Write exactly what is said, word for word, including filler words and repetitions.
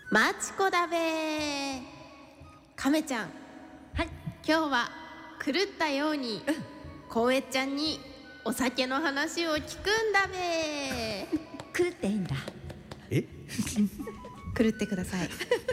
マチコだべ。亀ちゃん、 はい、 今日は狂ったようにこうえちゃんにお酒の話を聞くんだべ。 狂っていいんだ。 え狂ってください。